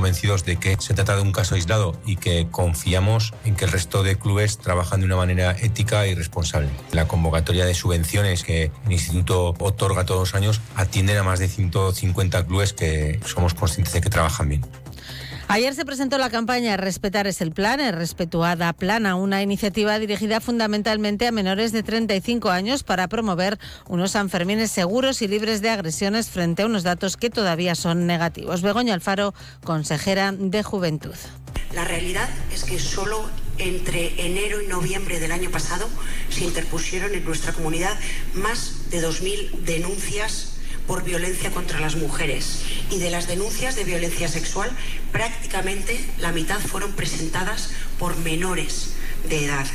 convencidos de que se trata de un caso aislado y que confiamos en que el resto de clubes trabajan de una manera ética y responsable. La convocatoria de subvenciones que el Instituto otorga todos los años atienden a más de 150 clubes que somos conscientes de que trabajan bien. Ayer se presentó la campaña Respetar es el plan, Respetuada Plana, una iniciativa dirigida fundamentalmente a menores de 35 años para promover unos Sanfermines seguros y libres de agresiones frente a unos datos que todavía son negativos. Begoña Alfaro, consejera de Juventud. La realidad es que solo entre enero y noviembre del año pasado se interpusieron en nuestra comunidad más de 2.000 denuncias por violencia contra las mujeres, y de las denuncias de violencia sexual prácticamente la mitad fueron presentadas por menores de edad.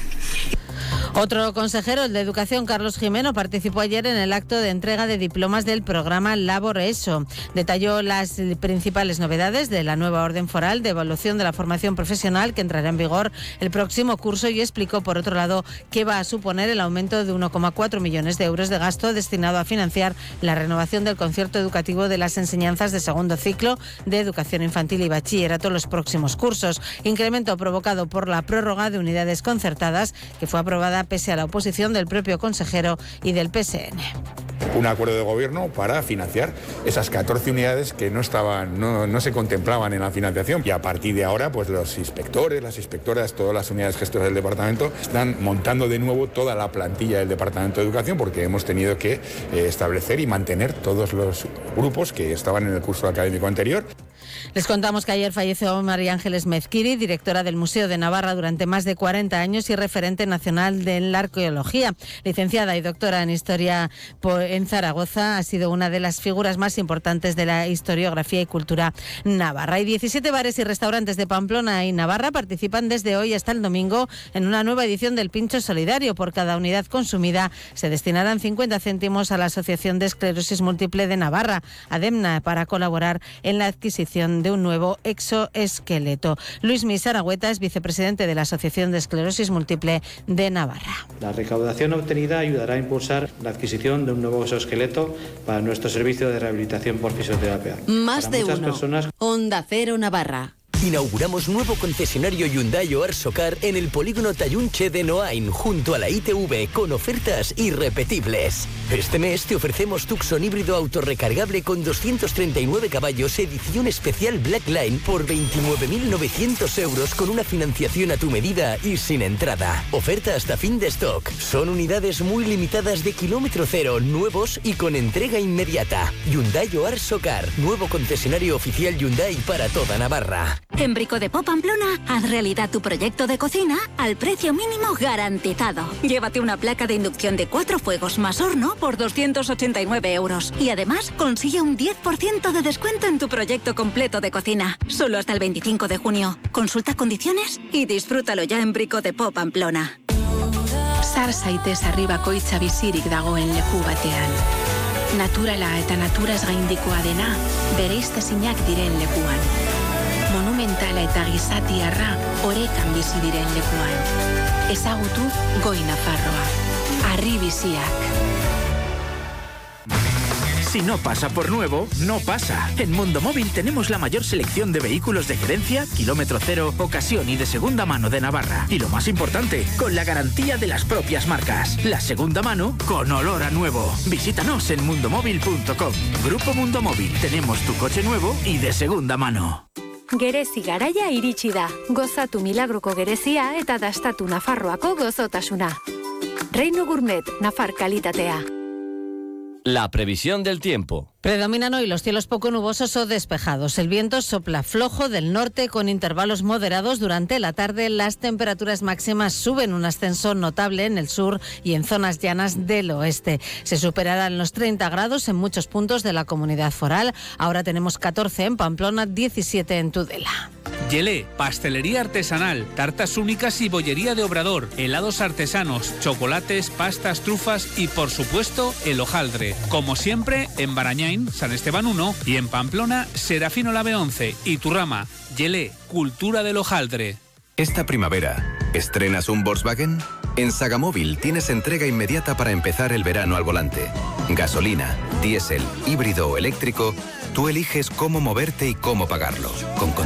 Otro consejero, el de Educación, Carlos Jimeno, participó ayer en el acto de entrega de diplomas del programa Labor ESO. Detalló las principales novedades de la nueva orden foral de evaluación de la formación profesional que entrará en vigor el próximo curso y explicó, por otro lado, qué va a suponer el aumento de 1,4 millones de euros de gasto destinado a financiar la renovación del concierto educativo de las enseñanzas de segundo ciclo de educación infantil y bachillerato los próximos cursos. Incremento provocado por la prórroga de unidades concertadas que fue aprobada pese a la oposición del propio consejero y del PSN. Un acuerdo de gobierno para financiar esas 14 unidades que no se contemplaban en la financiación, y a partir de ahora pues los inspectores, las inspectoras, todas las unidades gestoras del departamento están montando de nuevo toda la plantilla del Departamento de Educación, porque hemos tenido que establecer y mantener todos los grupos que estaban en el curso académico anterior. Les contamos que ayer falleció María Ángeles Mezquiri, directora del Museo de Navarra durante más de 40 años y referente nacional de la arqueología. Licenciada y doctora en Historia en Zaragoza, ha sido una de las figuras más importantes de la historiografía y cultura navarra. Y 17 bares y restaurantes de Pamplona y Navarra participan desde hoy hasta el domingo en una nueva edición del Pincho Solidario. Por cada unidad consumida se destinarán 50 céntimos a la Asociación de Esclerosis Múltiple de Navarra, ADEMNA, para colaborar en la adquisición de un nuevo exoesqueleto. Luis Misaragüeta es vicepresidente de la Asociación de Esclerosis Múltiple de Navarra. La recaudación obtenida ayudará a impulsar la adquisición de un nuevo exoesqueleto para nuestro servicio de rehabilitación por fisioterapia. Más de uno. Onda Cero Navarra. Inauguramos nuevo concesionario Hyundai Oar Socar en el polígono Tallunche de Noain, junto a la ITV, con ofertas irrepetibles. Este mes te ofrecemos Tucson híbrido autorrecargable con 239 caballos, edición especial Black Line, por 29.900 euros con una financiación a tu medida y sin entrada. Oferta hasta fin de stock. Son unidades muy limitadas de kilómetro cero, nuevos y con entrega inmediata. Hyundai Oar Socar, nuevo concesionario oficial Hyundai para toda Navarra. En Brico de Pamplona, haz realidad tu proyecto de cocina al precio mínimo garantizado. Llévate una placa de inducción de 4 fuegos más horno por 289 euros. Y además, consigue un 10% de descuento en tu proyecto completo de cocina. Solo hasta el 25 de junio. Consulta condiciones y disfrútalo ya en Brico de Pamplona. Sarsaitez arribako hitza bizirik dagoen leku batean. Naturala eta naturaz gaindikoa dena, bereiztesinak diren lekuan. Monumentala eta gizatiarra orekan bizi diren lekuan. Ezagutu Goi Nafarroa. Harri biziak. Si no pasa por nuevo, no pasa. En Mundo Móvil tenemos la mayor selección de vehículos de gerencia, kilómetro cero, ocasión y de segunda mano de Navarra. Y lo más importante, con la garantía de las propias marcas. La segunda mano con olor a nuevo. Visítanos en mundomóvil.com. Grupo Mundo Móvil. Tenemos tu coche nuevo y de segunda mano. Gerezi garaia iritsi da. Gozatu milagroko gerezia eta dastatu Nafarroako gozotasuna. Reino Gourmet, Nafar kalitatea. La previsión del tiempo. Predominan hoy los cielos poco nubosos o despejados. El viento sopla flojo del norte con intervalos moderados durante la tarde. Las temperaturas máximas suben un ascenso notable en el sur y en zonas llanas del oeste. Se superarán los 30 grados en muchos puntos de la comunidad foral. Ahora tenemos 14 en Pamplona, 17 en Tudela. Yelé, pastelería artesanal, tartas únicas y bollería de Obrador, helados artesanos, chocolates, pastas, trufas y, por supuesto, el hojaldre. Como siempre, en Barañáin, San Esteban 1 y en Pamplona, Serafino Lave 11 y Turrama. Yelé, cultura del hojaldre. Esta primavera, ¿estrenas un Volkswagen? En Sagamóvil tienes entrega inmediata para empezar el verano al volante. Gasolina, diésel, híbrido o eléctrico, tú eliges cómo moverte y cómo pagarlo. Con